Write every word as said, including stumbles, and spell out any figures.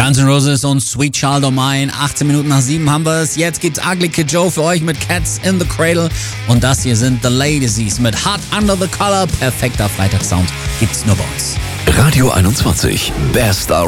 Guns N' Roses und Sweet Child O' Mine. achtzehn Minuten nach sieben haben wir es. Jetzt gibt's Ugly Kid Joe für euch mit Cats in the Cradle. Und das hier sind The Ladies mit Hot Under the Collar. Perfekter Freitagssound gibt's nur bei uns. Radio einundzwanzig, Best